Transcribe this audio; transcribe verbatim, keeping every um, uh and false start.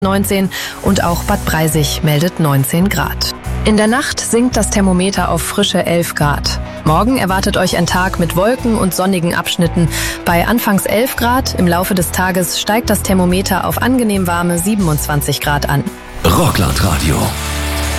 neunzehn und auch Bad Breisig meldet neunzehn Grad. In der Nacht sinkt das Thermometer auf frische elf Grad. Morgen erwartet euch ein Tag mit Wolken und sonnigen Abschnitten. Bei anfangs elf Grad, im Laufe des Tages steigt das Thermometer auf angenehm warme siebenundzwanzig Grad an. Rockland Radio.